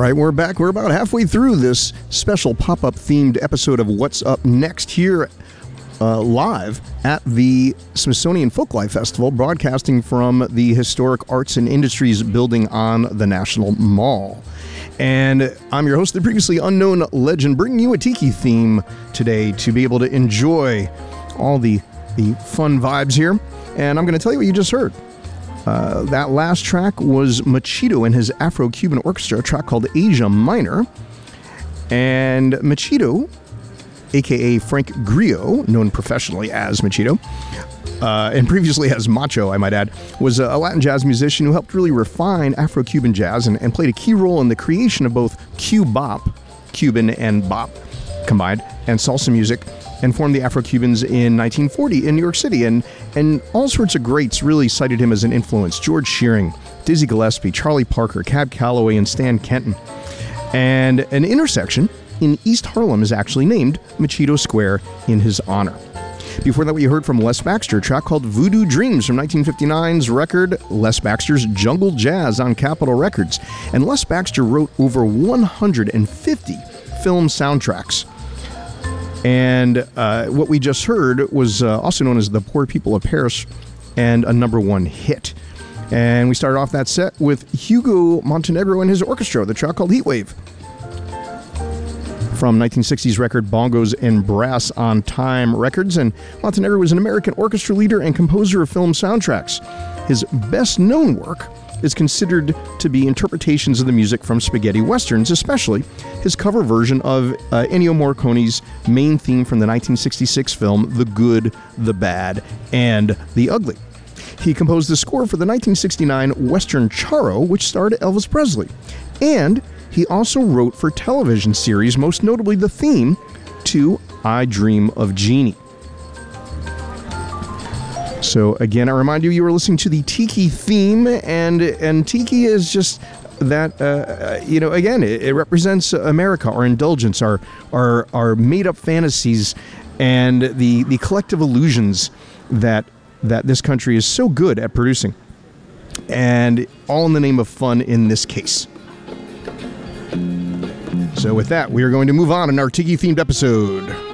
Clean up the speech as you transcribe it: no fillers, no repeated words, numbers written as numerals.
right, we're back. We're about halfway through this special pop-up themed episode of What's Up Next here live at the Smithsonian Folklife Festival, broadcasting from the Historic Arts and Industries building on the National Mall. And I'm your host, the previously unknown legend, bringing you a tiki theme today to be able to enjoy all the fun vibes here. And I'm going to tell you what you just heard. That last track was Machito and his Afro-Cuban Orchestra, a track called Asia Minor. And Machito, a.k.a. Frank Grillo, known professionally as Machito, and previously as Macho, I might add, was a Latin jazz musician who helped really refine Afro-Cuban jazz and played a key role in the creation of both Q-bop, Cuban and bop combined, and salsa music, and formed the Afro-Cubans in 1940 in New York City. And all sorts of greats really cited him as an influence. George Shearing, Dizzy Gillespie, Charlie Parker, Cab Calloway, and Stan Kenton. And an intersection in East Harlem is actually named Machito Square in his honor. Before that, we heard from Les Baxter, a track called Voodoo Dreams from 1959's record Les Baxter's Jungle Jazz on Capitol Records. And Les Baxter wrote over 150 film soundtracks. And what we just heard was also known as The Poor People of Paris and a #1 hit. And we started off that set with Hugo Montenegro and his orchestra, the track called Heatwave, from 1960s record Bongos and Brass on Time Records. And Montenegro was an American orchestra leader and composer of film soundtracks. His best-known work is considered to be interpretations of the music from spaghetti westerns, especially his cover version of Ennio Morricone's main theme from the 1966 film The Good, the Bad, and the Ugly. He composed the score for the 1969 Western Charo, which starred Elvis Presley. And he also wrote for television series, most notably the theme to I Dream of Jeannie. So again, I remind you, you are listening to the Tiki theme, and Tiki is just that, again, it represents America, our indulgence, our made-up fantasies, and the collective illusions that this country is so good at producing, and all in the name of fun in this case. So with that, we are going to move on in our Tiki-themed episode.